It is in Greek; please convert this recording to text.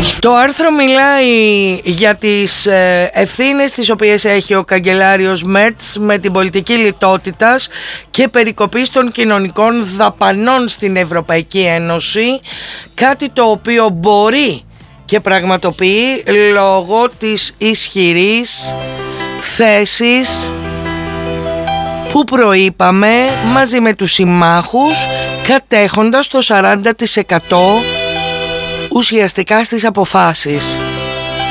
Το άρθρο μιλάει για τις ευθύνες τις οποίες έχει ο καγκελάριος Μέρτς με την πολιτική λιτότητας και περικοπής των κοινωνικών δαπανών στην Ευρωπαϊκή Ένωση, κάτι το οποίο μπορεί και πραγματοποιεί λόγω της ισχυρής θέσης που προείπαμε μαζί με τους συμμάχους, κατέχοντας το 40% ουσιαστικά στις αποφάσεις.